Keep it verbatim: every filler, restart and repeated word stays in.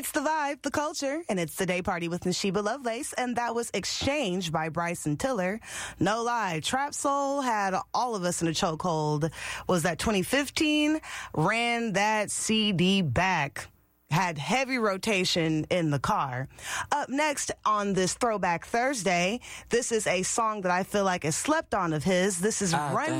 It's the vibe, the culture, and it's the day party with Nashiba Lovelace, and that was Exchange by Bryson Tiller. No lie, Trap Soul had all of us in a chokehold. Was that twenty fifteen? Ran that C D back. Had heavy rotation in the car. Up next on this Throwback Thursday, this is a song that I feel like is slept on of his. This is I Run